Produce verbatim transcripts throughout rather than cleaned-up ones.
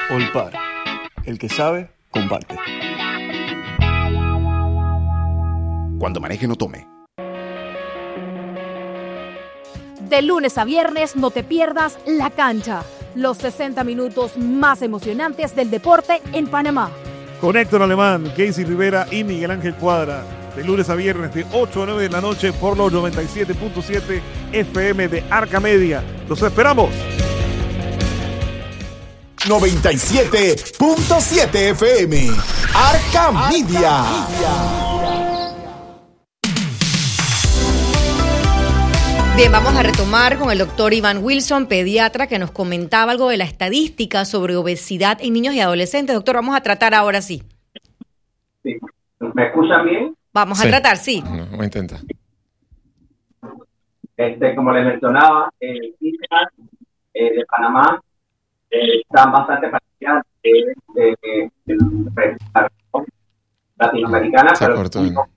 Olpar. El que sabe, comparte. Cuando maneje, no tome. De lunes a viernes no te pierdas La Cancha, los sesenta minutos más emocionantes del deporte en Panamá. Con Héctor Alemán, Casey Rivera y Miguel Ángel Cuadra. De lunes a viernes de ocho a nueve de la noche por los noventa y siete punto siete F M de Arca Media. ¡Los esperamos! noventa y siete punto siete F M. Arca Media. Bien, vamos a retomar con el doctor Iván Wilson, pediatra, que nos comentaba algo de la estadística sobre obesidad en niños y adolescentes. Doctor, vamos a tratar ahora sí. Sí. ¿Me escuchan bien? Vamos Sí. a tratar, sí. No, voy a intentar. Este, como les mencionaba, eh, cifras eh, de Panamá eh, están bastante parecidas de, de, de, de la región latinoamericana, Se pero cortó, no,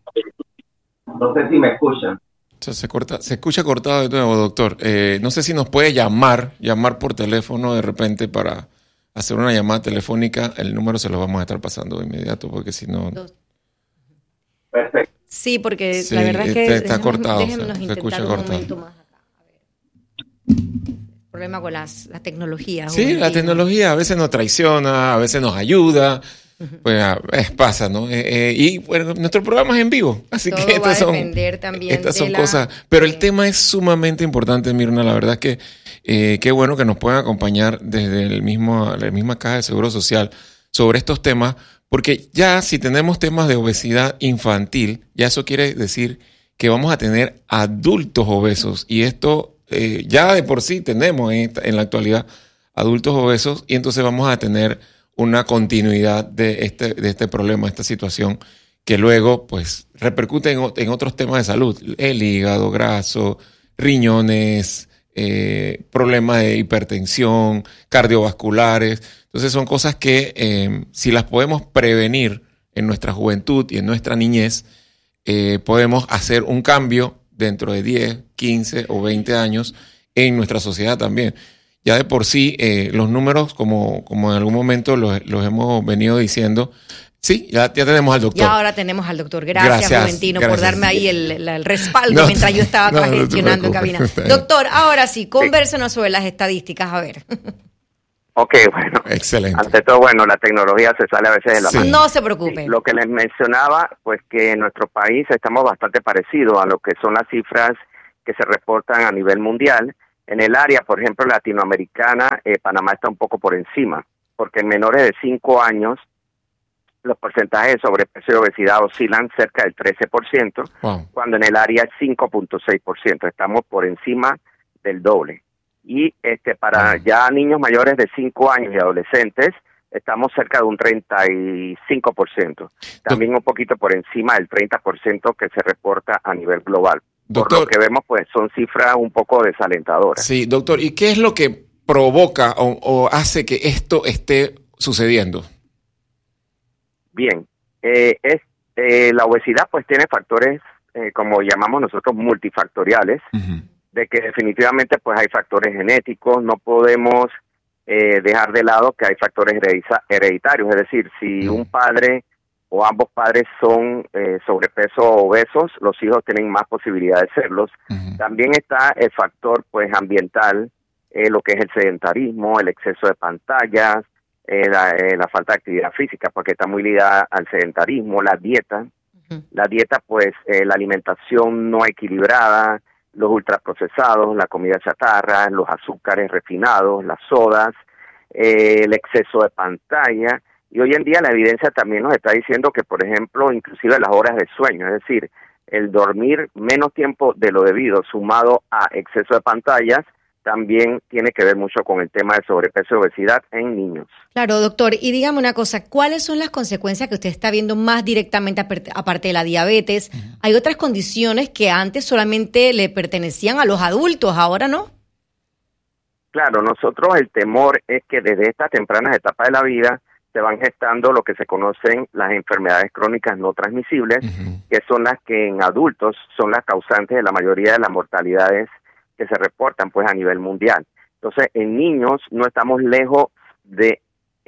no sé si me escuchan. Se, se corta, se escucha cortado de nuevo, doctor. Eh, no sé si nos puede llamar, llamar por teléfono de repente para hacer una llamada telefónica. El número se lo vamos a estar pasando de inmediato porque si no... Perfecto. Sí, porque Sí, la verdad es que... está- está déjenme- cortado, déjennos se- se intentar escucha un cortado. momento más acá. A ver. Problema con las, las tecnologías. Sí, la tecnología a veces nos traiciona, a veces nos ayuda. Pues ah, eh, pasa, ¿no? Eh, eh, y bueno, nuestro programa es en vivo, así Todo que va estas a son, depender también estas de son la- cosas. Pero el eh, tema es sumamente importante, Mirna. La verdad es que eh, qué bueno que nos puedan acompañar desde el mismo, la misma Caja de Seguro Social sobre estos temas, porque ya si tenemos temas de obesidad infantil, ya eso quiere decir que vamos a tener adultos obesos, y esto eh, ya de por sí tenemos en, esta- en la actualidad adultos obesos, y entonces vamos a tener una continuidad de este, de este problema, esta situación, que luego pues repercute en, o- en otros temas de salud, el hígado graso, riñones, eh, problemas de hipertensión, cardiovasculares. Entonces son cosas que eh, si las podemos prevenir en nuestra juventud y en nuestra niñez, eh, podemos hacer un cambio dentro de diez, quince o veinte años en nuestra sociedad también. Ya de por sí, eh, los números, como, como en algún momento los, los hemos venido diciendo, sí, ya, ya tenemos al doctor. Y ahora tenemos al doctor. Gracias, Gracias, Juventino, gracias. por darme ahí el, el- el respaldo No, mientras yo estaba no, acá no te gestionando en cabina. preocupes, está bien. Doctor, ahora sí, convérsenos sobre las estadísticas, a ver. Ok, bueno. Excelente. Ante todo, bueno, la tecnología se sale a veces de la Sí. mano. No se preocupe. Sí, lo que les mencionaba, pues que en nuestro país estamos bastante parecidos a lo que son las cifras que se reportan a nivel mundial. En el área, por ejemplo, latinoamericana, eh, Panamá está un poco por encima, porque en menores de cinco años los porcentajes de sobrepeso y obesidad oscilan cerca del trece por ciento, Wow. cuando en el área es cinco punto seis por ciento. Estamos por encima del doble. Y este para ya niños mayores de cinco años y adolescentes, estamos cerca de un treinta y cinco por ciento. También un poquito por encima del treinta por ciento que se reporta a nivel global. Por Doctor. lo que vemos, pues son cifras un poco desalentadoras. Sí, doctor, ¿y qué es lo que provoca o, o hace que esto esté sucediendo? Bien, eh, es eh, la obesidad pues tiene factores, eh, como llamamos nosotros, multifactoriales, Uh-huh. de que definitivamente pues hay factores genéticos, no podemos eh, dejar de lado que hay factores herediza- hereditarios, es decir, si Uh-huh. un padre o ambos padres son eh, sobrepeso o obesos, los hijos tienen más posibilidad de serlos. Uh-huh. También está el factor pues ambiental, eh, lo que es el sedentarismo, el exceso de pantallas, eh, la, eh, la falta de actividad física, porque está muy ligada al sedentarismo, la dieta, Ujú. la dieta pues eh, la alimentación no equilibrada, los ultraprocesados, la comida chatarra, los azúcares refinados, las sodas, eh, el exceso de pantalla. Y hoy en día la evidencia también nos está diciendo que, por ejemplo, inclusive las horas de sueño, es decir, el dormir menos tiempo de lo debido sumado a exceso de pantallas, también tiene que ver mucho con el tema de sobrepeso y obesidad en niños. Claro, doctor, y dígame una cosa, ¿cuáles son las consecuencias que usted está viendo más directamente aparte aparte de la diabetes? Uh-huh. ¿Hay otras condiciones que antes solamente le pertenecían a los adultos, ahora no? Claro, nosotros el temor es que desde estas tempranas etapas de la vida se van gestando lo que se conocen las enfermedades crónicas no transmisibles, uh-huh. que son las que en adultos son las causantes de la mayoría de las mortalidades que se reportan pues a nivel mundial. Entonces, en niños no estamos lejos de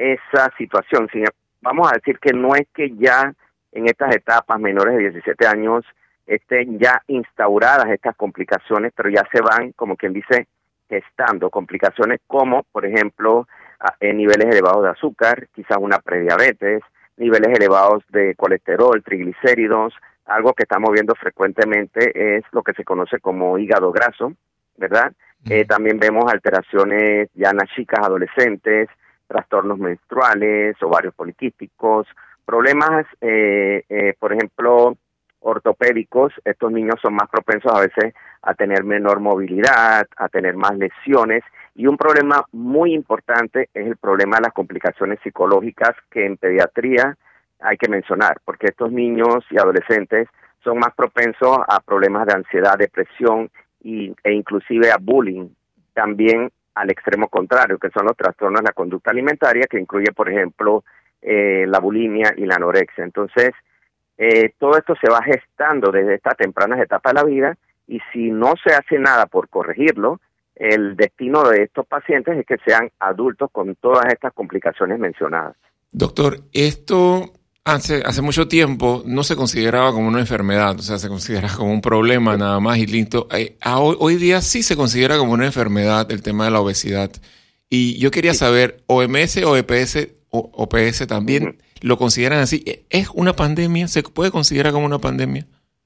esa situación. Si, vamos a decir que no es que ya en estas etapas menores de diecisiete años estén ya instauradas estas complicaciones, pero ya se van, como quien dice, gestando complicaciones como, por ejemplo, a, en niveles elevados de azúcar, quizás una prediabetes, niveles elevados de colesterol, triglicéridos. Algo que estamos viendo frecuentemente es lo que se conoce como hígado graso, ¿verdad? Mm. Eh, también vemos alteraciones ya en las chicas adolescentes, trastornos menstruales, ovarios poliquísticos, problemas, eh, eh, por ejemplo, ortopédicos. Estos niños son más propensos a veces a tener menor movilidad, a tener más lesiones, y un problema muy importante es el problema de las complicaciones psicológicas, que en pediatría hay que mencionar, porque estos niños y adolescentes son más propensos a problemas de ansiedad, depresión y, e inclusive a bullying, también al extremo contrario, que son los trastornos de la conducta alimentaria, que incluye, por ejemplo, eh, la bulimia y la anorexia. Entonces, eh, todo esto se va gestando desde estas tempranas etapas de la vida, y si no se hace nada por corregirlo, el destino de estos pacientes es que sean adultos con todas estas complicaciones mencionadas. Doctor, esto hace, hace mucho tiempo no se consideraba como una enfermedad, o sea, se consideraba como un problema nada más y listo. Eh, hoy, hoy día sí se considera como una enfermedad el tema de la obesidad. Y yo quería saber, ¿O M S o E P S o O P S también uh-huh. lo consideran así? ¿Es una pandemia? ¿Se puede considerar como una pandemia?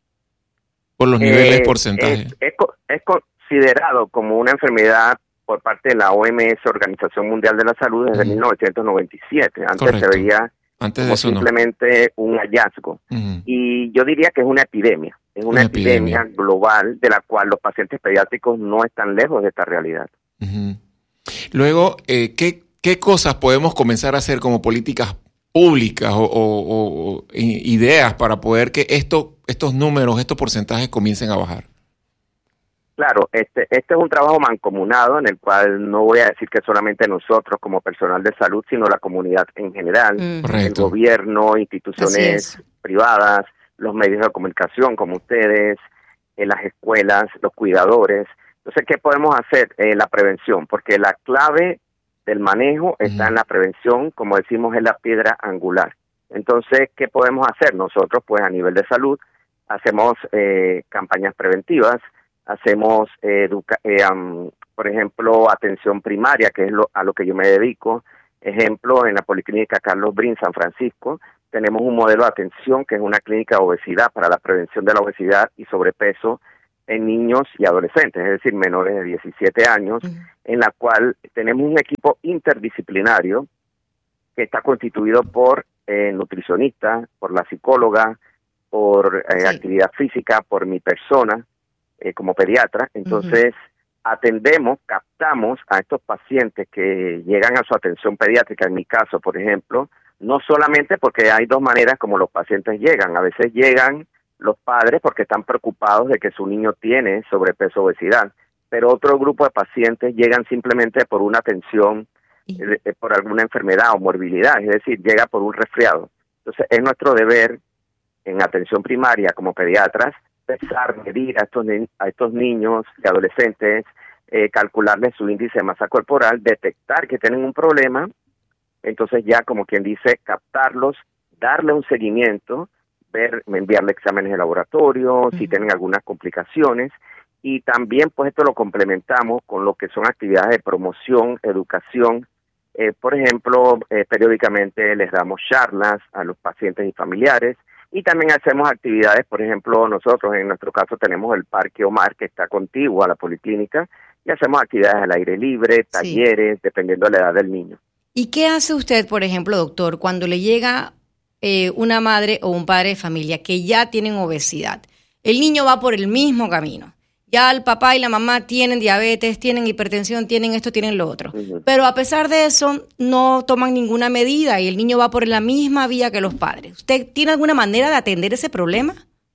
Por los niveles, eh, porcentajes. Es, es, es considerado como una enfermedad por parte de la O M S, Organización Mundial de la Salud, desde uh-huh. mil novecientos noventa y siete. Antes Correcto. se veía Antes de eso, simplemente no. un hallazgo. Uh-huh. Y yo diría que es una epidemia. Es una, una epidemia. epidemia global de la cual los pacientes pediátricos no están lejos de esta realidad. Uh-huh. Luego, eh, ¿qué, ¿qué cosas podemos comenzar a hacer como políticas públicas o, o, o ideas para poder que esto, estos números, estos porcentajes comiencen a bajar? Claro, este, este es un trabajo mancomunado en el cual no voy a decir que solamente nosotros como personal de salud, sino la comunidad en general, mm. el gobierno, instituciones privadas, los medios de comunicación como ustedes, eh, las escuelas, los cuidadores. Entonces, ¿qué podemos hacer? Eh, la prevención, porque la clave del manejo está mm. en la prevención, como decimos, es la piedra angular. Entonces, ¿qué podemos hacer? Nosotros, pues, a nivel de salud, hacemos eh, campañas preventivas, hacemos, eh, educa- eh, um, por ejemplo, atención primaria, que es lo, a lo que yo me dedico. Ejemplo, en la Policlínica Carlos Brin, San Francisco, tenemos un modelo de atención que es una clínica de obesidad para la prevención de la obesidad y sobrepeso en niños y adolescentes, es decir, menores de diecisiete años, uh-huh. en la cual tenemos un equipo interdisciplinario que está constituido por eh, nutricionistas, por la psicóloga, por eh, sí. actividad física, por mi persona, Eh, como pediatra. Entonces uh-huh. atendemos, captamos a estos pacientes que llegan a su atención pediátrica, en mi caso, por ejemplo, no solamente porque hay dos maneras como los pacientes llegan, a veces llegan los padres porque están preocupados de que su niño tiene sobrepeso o obesidad, pero otro grupo de pacientes llegan simplemente por una atención, eh, eh, por alguna enfermedad o morbilidad, es decir, llega por un resfriado. Entonces es nuestro deber en atención primaria como pediatras empezar a medir a estos, ni- a estos niños y adolescentes, eh, calcularles su índice de masa corporal, detectar que tienen un problema, entonces ya como quien dice, captarlos, darle un seguimiento, ver, enviarle exámenes de laboratorio, uh-huh. si tienen algunas complicaciones, y también pues esto lo complementamos con lo que son actividades de promoción, educación. Eh, por ejemplo, eh, periódicamente les damos charlas a los pacientes y familiares, y también hacemos actividades, por ejemplo, nosotros en nuestro caso tenemos el Parque Omar, que está contiguo a la policlínica, y hacemos actividades al aire libre, talleres, sí. dependiendo de la edad del niño. ¿Y qué hace usted, por ejemplo, doctor, cuando le llega eh, una madre o un padre de familia que ya tienen obesidad? El niño va por el mismo camino. Ya el papá y la mamá tienen diabetes, tienen hipertensión, tienen esto, tienen lo otro. Uh-huh. Pero a pesar de eso, no toman ninguna medida y el niño va por la misma vía que los padres. ¿Usted tiene alguna manera de atender ese problema?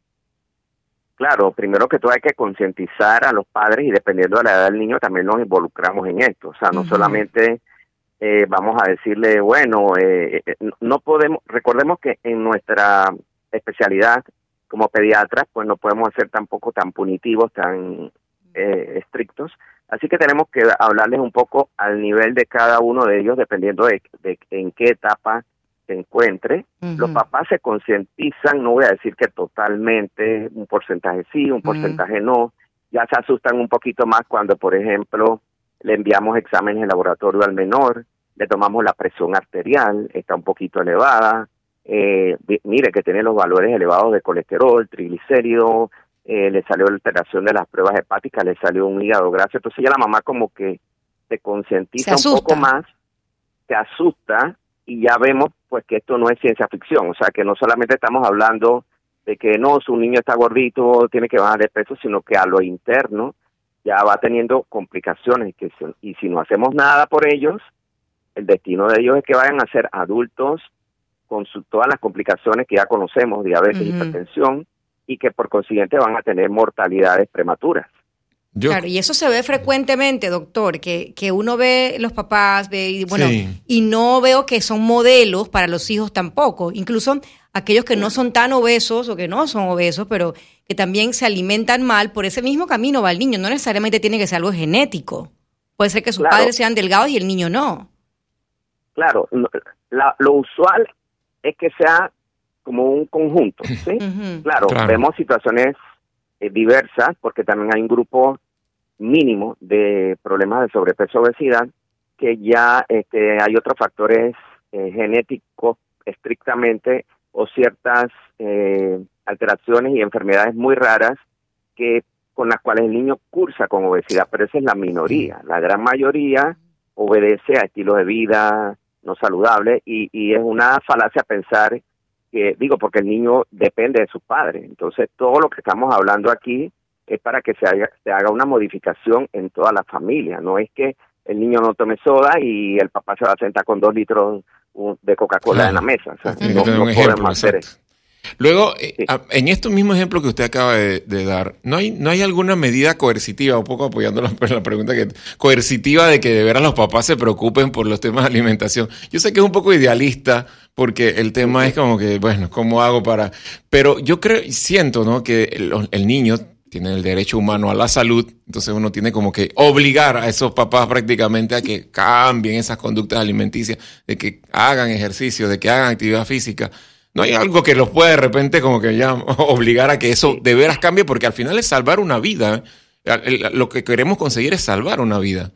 Claro, primero que todo hay que concientizar a los padres y dependiendo de la edad del niño también nos involucramos en esto. O sea, no uh-huh. solamente eh, vamos a decirle, bueno, eh, no podemos, recordemos que en nuestra especialidad como pediatras, pues no podemos ser tampoco tan punitivos, tan eh, estrictos. Así que tenemos que hablarles un poco al nivel de cada uno de ellos, dependiendo de, de en qué etapa se encuentre. Uh-huh. Los papás se concientizan, no voy a decir que totalmente, un porcentaje sí, un porcentaje uh-huh. no. Ya se asustan un poquito más cuando, por ejemplo, le enviamos exámenes de laboratorio al menor, le tomamos la presión arterial, está un poquito elevada, eh, mire que tiene los valores elevados de colesterol, triglicéridos, eh, le salió la alteración de las pruebas hepáticas, le salió un hígado graso, entonces ya la mamá como que se concientiza un poco más, se asusta y ya vemos pues que esto no es ciencia ficción, o sea que no solamente estamos hablando de que no, su niño está gordito, tiene que bajar de peso, sino que a lo interno ya va teniendo complicaciones y, que, y si no hacemos nada por ellos, el destino de ellos es que vayan a ser adultos con su, todas las complicaciones que ya conocemos, diabetes, uh-huh. hipertensión, y que por consiguiente van a tener mortalidades prematuras. Yo. Claro, y eso se ve frecuentemente, doctor, que, que uno ve los papás, ve, y, bueno, sí. y no veo que son modelos para los hijos tampoco, incluso aquellos que no son tan obesos o que no son obesos, pero que también se alimentan mal, por ese mismo camino va el niño, no necesariamente tiene que ser algo genético, puede ser que sus claro. padres sean delgados y el niño no. Claro, la, lo usual es que sea como un conjunto, ¿sí? Uh-huh. Claro, claro, vemos situaciones eh, diversas, porque también hay un grupo mínimo de problemas de sobrepeso y obesidad, que ya este, hay otros factores eh, genéticos estrictamente, o ciertas eh, alteraciones y enfermedades muy raras que con las cuales el niño cursa con obesidad, pero esa es la minoría. La gran mayoría obedece a estilos de vida no saludables y, y es una falacia pensar que, digo, porque el niño depende de sus padres. Entonces, todo lo que estamos hablando aquí es para que se haga, se haga una modificación en toda la familia. No es que el niño no tome soda y el papá se va a sentar con dos litros de Coca-Cola claro. en la mesa. O sea, sí, no, no ejemplo, podemos hacer eso. Luego, sí. eh, en estos mismos ejemplos que usted acaba de, de dar, ¿no hay no hay alguna medida coercitiva, un poco apoyando la, la pregunta que coercitiva de que de veras los papás se preocupen por los temas de alimentación? Yo sé que es un poco idealista, porque el tema sí. es como que, bueno, ¿cómo hago para...? Pero yo creo, siento, ¿no?, que el, el niño tiene el derecho humano a la salud, entonces uno tiene como que obligar a esos papás prácticamente a que cambien esas conductas alimenticias, de que hagan ejercicio, de que hagan actividad física. ¿No hay algo que los pueda de repente como que ya obligar a que eso de veras cambie? Porque al final es salvar una vida. Lo que queremos conseguir es salvar una vida.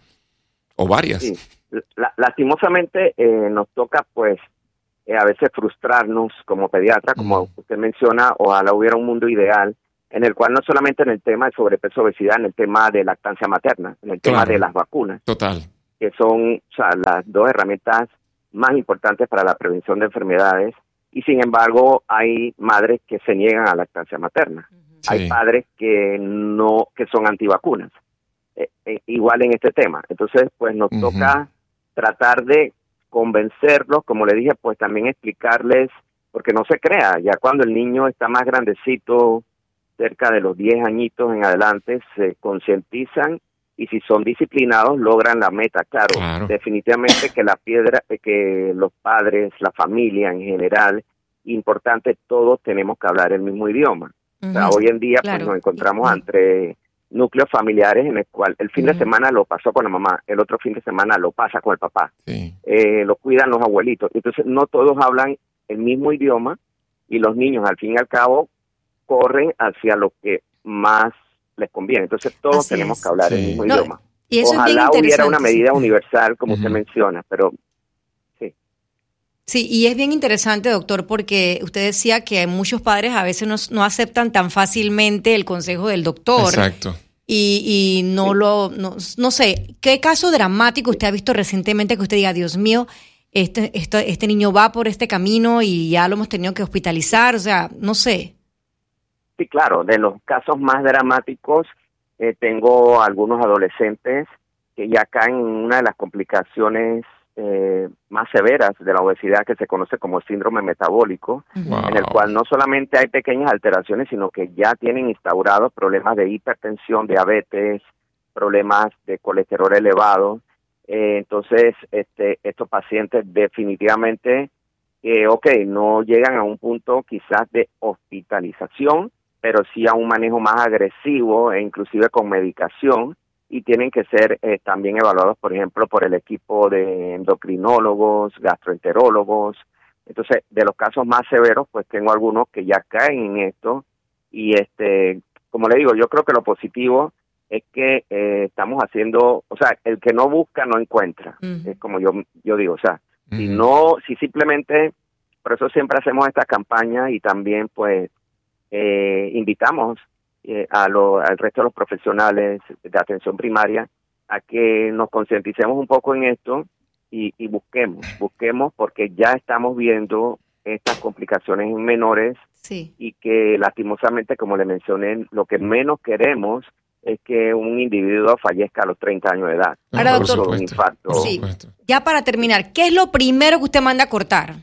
O varias. Sí. Lastimosamente eh, nos toca pues eh, a veces frustrarnos como pediatra, como mm. usted menciona, ojalá hubiera un mundo ideal en el cual no solamente en el tema de sobrepeso, obesidad, en el tema de lactancia materna, en el tema claro. de las vacunas. Total. Que son o sea, las dos herramientas más importantes para la prevención de enfermedades. Y sin embargo, hay madres que se niegan a lactancia materna. Uh-huh. Sí. Hay padres que no, que son antivacunas. Eh, eh, igual en este tema. Entonces, pues nos uh-huh. toca tratar de convencerlos, como le dije, pues también explicarles, porque no se crea, ya cuando el niño está más grandecito, cerca de los diez añitos en adelante, se concientizan y si son disciplinados logran la meta. Claro, claro, definitivamente que la piedra, que los padres, la familia en general, importante, todos tenemos que hablar el mismo idioma. Uh-huh. O sea, hoy en día claro. pues nos encontramos uh-huh. entre núcleos familiares en el cual el fin uh-huh. de semana lo pasó con la mamá, el otro fin de semana lo pasa con el papá, sí. eh, lo cuidan los abuelitos. Entonces no todos hablan el mismo idioma y los niños al fin y al cabo corren hacia lo que más les conviene. Entonces todos Así tenemos es. que hablar sí. el mismo no, idioma. Y eso Ojalá es hubiera una medida sí. universal, como uh-huh. usted menciona, pero sí. Sí, y es bien interesante, doctor, porque usted decía que muchos padres a veces no, no aceptan tan fácilmente el consejo del doctor. Exacto. Y, y no sí. lo, no, no sé, ¿qué caso dramático usted ha visto recientemente que usted diga, Dios mío, este, este, este niño va por este camino y ya lo hemos tenido que hospitalizar? O sea, no sé. Sí, claro, de los casos más dramáticos, eh, tengo algunos adolescentes que ya caen en una de las complicaciones eh, más severas de la obesidad, que se conoce como síndrome metabólico, wow. en el cual no solamente hay pequeñas alteraciones, sino que ya tienen instaurados problemas de hipertensión, diabetes, problemas de colesterol elevado. Eh, entonces, este, estos pacientes definitivamente, eh, ok, no llegan a un punto quizás de hospitalización, pero sí a un manejo más agresivo e inclusive con medicación, y tienen que ser eh, también evaluados, por ejemplo, por el equipo de endocrinólogos, gastroenterólogos. Entonces, de los casos más severos, pues tengo algunos que ya caen en esto y, este, como le digo, yo creo que lo positivo es que eh, estamos haciendo, o sea, el que no busca no encuentra, uh-huh. es como yo yo digo, o sea, uh-huh. si no, si simplemente, por eso siempre hacemos esta campaña y también pues eh, invitamos eh, a lo, al resto de los profesionales de atención primaria a que nos concienticemos un poco en esto y, y busquemos, busquemos porque ya estamos viendo estas complicaciones en menores sí. y que lastimosamente, como le mencioné, lo que menos queremos es que un individuo fallezca a los treinta años de edad. Ahora, doctor, un infarto. Sí. Ya para terminar, ¿qué es lo primero que usted manda a cortar?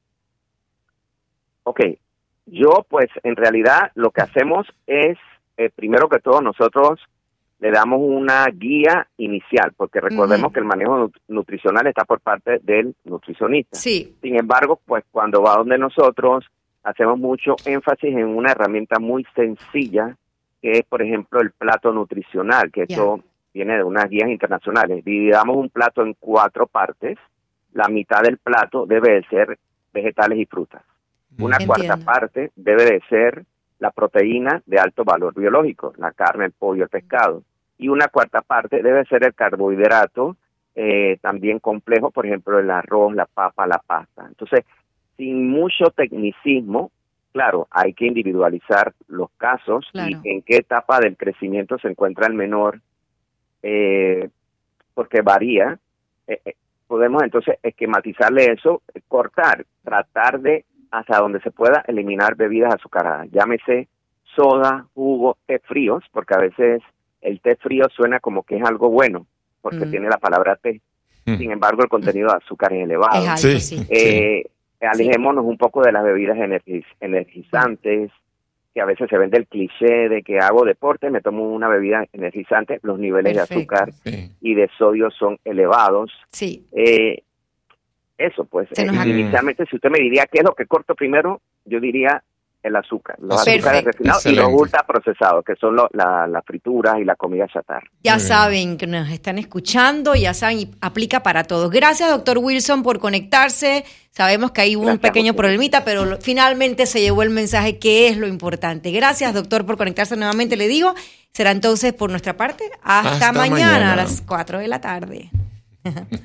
Ok, yo pues en realidad lo que hacemos es, eh, primero que todo nosotros le damos una guía inicial, porque recordemos uh-huh. que el manejo nut- nutricional está por parte del nutricionista. Sí. Sin embargo, pues cuando va donde nosotros, hacemos mucho énfasis en una herramienta muy sencilla, que es, por ejemplo, el plato nutricional, que yeah. esto viene de unas guías internacionales. Dividamos un plato en cuatro partes. La mitad del plato debe de ser vegetales y frutas. Una Entiendo. cuarta parte debe de ser la proteína de alto valor biológico, la carne, el pollo, el pescado. Y una cuarta parte debe ser el carbohidrato, eh, también complejo, por ejemplo, el arroz, la papa, la pasta. Entonces, sin mucho tecnicismo, claro, hay que individualizar los casos claro. y en qué etapa del crecimiento se encuentra el menor, eh, porque varía. Eh, eh, podemos entonces esquematizarle eso, eh, cortar, tratar de, hasta donde se pueda, eliminar bebidas azucaradas. Llámese soda, jugo, té fríos, porque a veces el té frío suena como que es algo bueno, porque mm. tiene la palabra té. Mm. Sin embargo, el contenido de azúcar es elevado. Es alto, sí. sí. Eh, Alejémonos un poco de las bebidas energiz- energizantes, que a veces se vende el cliché de que hago deporte, me tomo una bebida energizante, los niveles Perfecto. de azúcar sí. y de sodio son elevados. Sí. Eh, eso, pues, eh, inicialmente, si usted me diría qué es lo que corto primero, yo diría el azúcar, los Perfecto. azúcares refinados Excelente. y los ultraprocesados, que son lo, la, las frituras y la comida chatarra. Ya saben que nos están escuchando, ya saben, y aplica para todos. Gracias, doctor Wilson, por conectarse. Sabemos que hay un Gracias, pequeño problemita, pero lo, finalmente se llevó el mensaje, que es lo importante. Gracias, doctor, por conectarse nuevamente, le digo. Será entonces, por nuestra parte, hasta, hasta mañana, mañana a las cuatro de la tarde.